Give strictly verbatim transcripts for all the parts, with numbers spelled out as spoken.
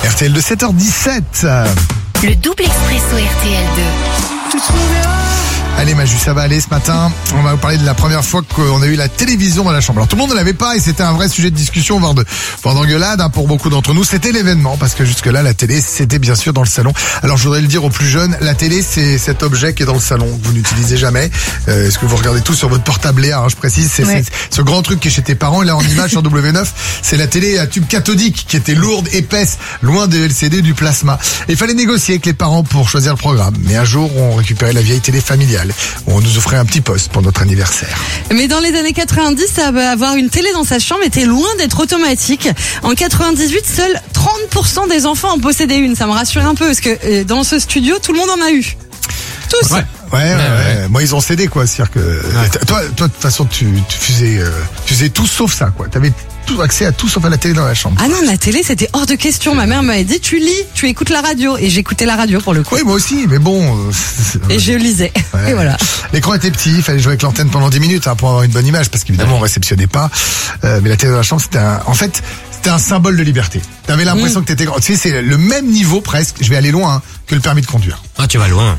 R T L de sept heures dix-sept. Le double expresso R T L deux. Allez Maju, ça va aller ce matin. On va vous parler de la première fois qu'on a eu la télévision dans la chambre. Alors tout le monde ne l'avait pas et c'était un vrai sujet de discussion, voire de voire d'engueulade hein, pour beaucoup d'entre nous. C'était l'événement parce que jusque-là la télé c'était bien sûr dans le salon. Alors je voudrais le dire aux plus jeunes, la télé c'est cet objet qui est dans le salon que vous n'utilisez jamais. Euh, est-ce que vous regardez tout sur votre portable Léa, hein, je précise, c'est, ouais. c'est ce grand truc qui est chez tes parents. Et là en image sur W neuf, c'est la télé à tube cathodique qui était lourde, épaisse, loin des L C D, du plasma. Et il fallait négocier avec les parents pour choisir le programme. Mais un jour on récupérait la vieille télé familiale. On nous offrait un petit poste pour notre anniversaire. Mais dans les années quatre-vingt-dix, avoir une télé dans sa chambre était loin d'être automatique. En quatre-vingt-dix-huit, seuls trente pour cent des enfants en possédaient une. Ça me rassure un peu parce que euh, dans ce studio, tout le monde en a eu. Tous. Ouais. Ouais, ouais, ouais, ouais. Moi, ils ont cédé, quoi. C'est-à-dire que, ouais. toi, toi, de toute façon, tu, tu faisais, euh, tu faisais tout sauf ça, quoi. T'avais tout accès à tout sauf à la télé dans la chambre. Ah non, la télé, c'était hors de question. Ma mère m'avait dit, tu lis, tu écoutes la radio. Et j'écoutais la radio, pour le coup. Oui, moi aussi, mais bon. Euh, c'est, et je lisais. Ouais. Et voilà. L'écran était petit, il fallait jouer avec l'antenne pendant dix minutes, hein, pour avoir une bonne image, parce qu'évidemment, on réceptionnait pas. Euh, mais la télé dans la chambre, c'était un, en fait, c'était un symbole de liberté. T'avais l'impression mmh. que t'étais grand. Tu sais, c'est le même niveau presque, je vais aller loin, hein, que le permis de conduire. Ah, tu vas loin.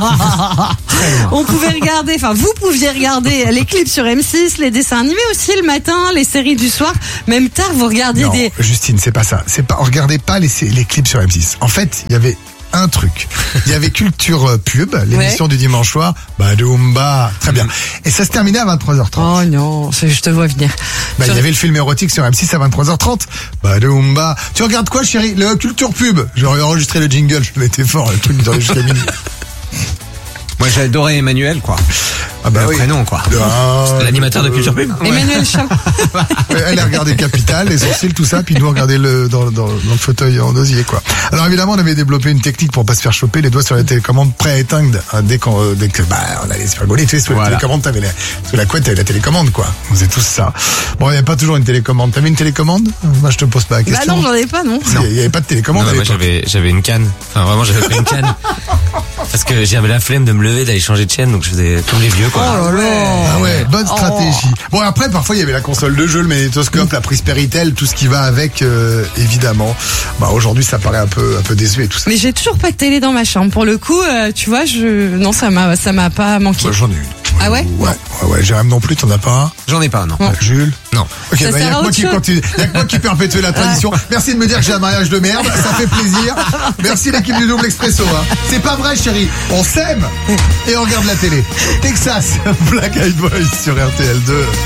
On pouvait regarder, enfin, vous pouviez regarder les clips sur M six, les dessins animés aussi le matin, les séries du soir. Même tard, vous regardiez non, des... Justine, c'est pas ça. C'est pas, on regardait pas les, les clips sur M six. En fait, il y avait un truc. Il y avait Culture Pub, l'émission ouais. du dimanche soir. Badoumba. Très bien. Et ça se terminait à vingt-trois heures trente. Oh non, je te vois venir. Bah, il y avait le film érotique sur M six à vingt-trois heures trente. Badoumba. Tu regardes quoi, chérie? Le Culture Pub. J'aurais enregistré le jingle, je l'étais fort, le truc durait jusqu'à minuit. Moi, j'adorais Emmanuel, quoi. Ah bah le oui. prénom, quoi. Ah, C'était l'animateur de Culture Pub. Ouais. Emmanuel Chat. Elle a regardé Capital, les sourcils, tout ça, puis nous on regardait le, dans, dans, dans le fauteuil en osier, quoi. Alors évidemment, on avait développé une technique pour pas se faire choper, les doigts sur la télécommande prêts à éteindre, hein, dès qu'on, euh, dès que, bah, on allait se faire gauler, tu sais, sur voilà. la télécommande, t'avais la, sous la couette, t'avais la télécommande, quoi. On faisait tous ça. Bon, il n'y avait pas toujours une télécommande. T'avais une télécommande? Moi, je te pose pas la question. Bah non, j'en ai pas, non. Il n'y avait pas de télécommande. Non, moi, j'avais, j'avais une canne. Enfin, vraiment, j'avais pris une canne. Parce que j'avais la flemme de me lever, d'aller changer de chaîne, donc je faisais comme les vieux, quoi. Oh là là. Ah ouais, bonne stratégie. Oh. Bon, après, parfois, il y avait la console de jeu, le magnétoscope, mmh. la prise Péritel, tout ce qui va avec, euh, évidemment. Bah, aujourd'hui, ça paraît un peu, un peu désuet, tout ça. Mais j'ai toujours pas de télé dans ma chambre. Pour le coup, euh, tu vois, je, non, ça m'a, ça m'a pas manqué. Moi, j'en ai une. Ah ouais? Ouais, ouais, ouais. Jérôme non plus, t'en as pas un? J'en ai pas, non. non. Jules? Non. Ok, bah, y a que moi qui continue, y a que moi qui perpétue la tradition. Merci de me dire que j'ai un mariage de merde, ça fait plaisir. Merci l'équipe du Double Expresso, hein. C'est pas vrai, chérie. On s'aime et on regarde la télé. Texas, Black Eyed Boys sur R T L deux.